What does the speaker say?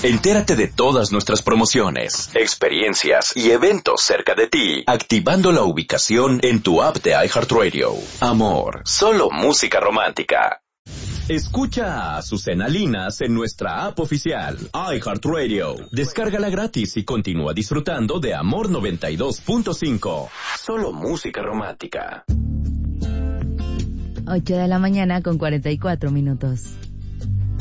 Entérate de todas nuestras promociones, experiencias y eventos cerca de ti, activando la ubicación en tu app de iHeartRadio. Amor, solo música romántica. Escucha a Azucena Linas en nuestra app oficial, iHeartRadio. Descárgala gratis y continúa disfrutando de Amor 92.5. Solo música romántica. 8 de la mañana con 44 minutos.